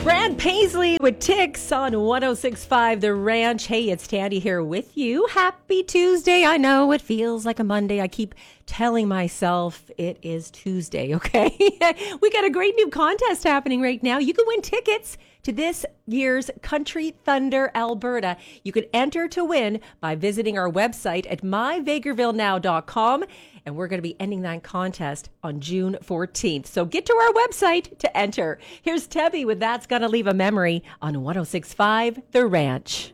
Brad Paisley with Ticks on 106.5 The Ranch. Hey, it's Tandy here with you. Happy Tuesday. I know it feels like a Monday. I keep telling myself it is Tuesday, okay? We got a great new contest happening right now. You can win tickets to this year's Country Thunder Alberta. You can enter to win by visiting our website at myvegrevillenow.com. And we're going to be ending that contest on June 14th. So get to our website to enter. Here's Tebby with That's Gonna Leave a Memory on 106.5 The Ranch.